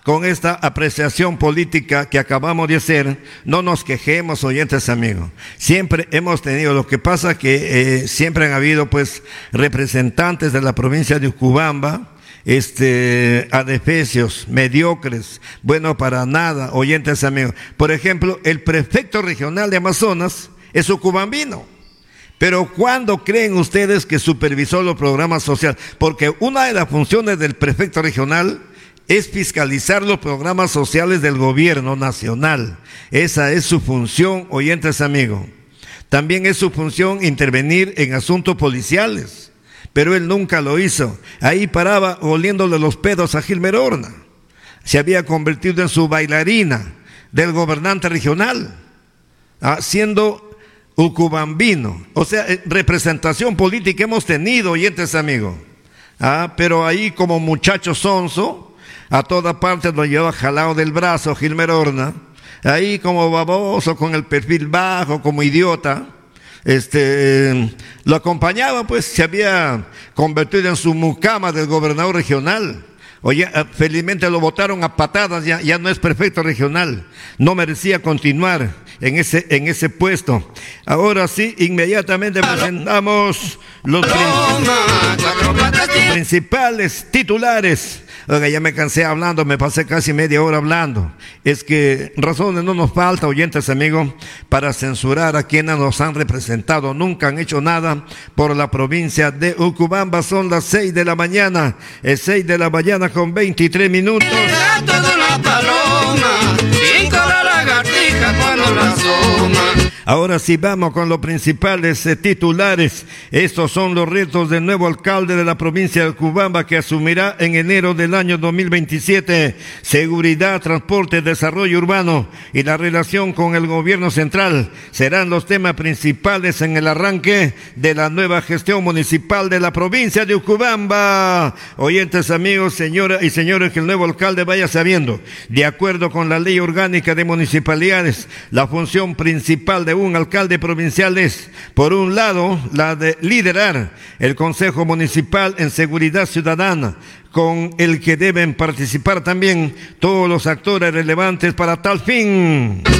Con esta apreciación política que acabamos de hacer, no nos quejemos, oyentes amigos. Siempre hemos tenido, lo que pasa que siempre han habido pues representantes de la provincia de Ucubamba, adefesios, mediocres, bueno para nada, oyentes amigos. Por ejemplo, el prefecto regional de Amazonas es ucubambino. Pero ¿cuándo creen ustedes que supervisó los programas sociales? Porque una de las funciones del prefecto regional es fiscalizar los programas sociales del gobierno nacional. Esa es su función, oyentes amigos. También es su función intervenir en asuntos policiales, pero él nunca lo hizo. Ahí paraba oliéndole los pedos a Gilmer Horna. Se había convertido en su bailarina del gobernante regional, siendo ucubambino. O sea, representación política hemos tenido, oyentes amigos. Pero ahí como muchacho sonso, a toda parte lo llevaba jalado del brazo Gilmer Horna, ahí como baboso, con el perfil bajo, como idiota, lo acompañaba, pues se había convertido en su mucama del gobernador regional. Oye, felizmente lo votaron a patadas, ya no es prefecto regional, no merecía continuar en ese puesto. Ahora sí, inmediatamente presentamos los principales titulares. Oiga, ya me cansé hablando, me pasé casi media hora hablando. Es que razones no nos falta, oyentes amigos, para censurar a quienes nos han representado. Nunca han hecho nada por la provincia de Ucubamba. Son las 6 de la mañana, es 6 de la mañana con 23 minutos. El gato de la paloma, brinca la lagartija cuando la asoma. Ahora sí vamos con los principales titulares. Estos son los retos del nuevo alcalde de la provincia de Ucubamba, que asumirá en enero del año 2027. Seguridad, transporte, desarrollo urbano y la relación con el gobierno central serán los temas principales en el arranque de la nueva gestión municipal de la provincia de Ucubamba. Oyentes amigos, señoras y señores, que el nuevo alcalde vaya sabiendo, de acuerdo con la ley orgánica de municipalidades, la función principal de un alcalde provincial es, por un lado, la de liderar el Consejo Municipal en Seguridad Ciudadana, con el que deben participar también todos los actores relevantes para tal fin.